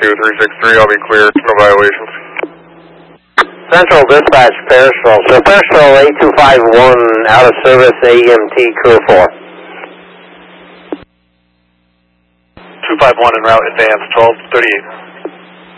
22363, I'll be clear, no violations. Central Dispatch, Pearsville. So Pearsville 8251 out of service, AEMT crew 4. 251 en route, advance 1238.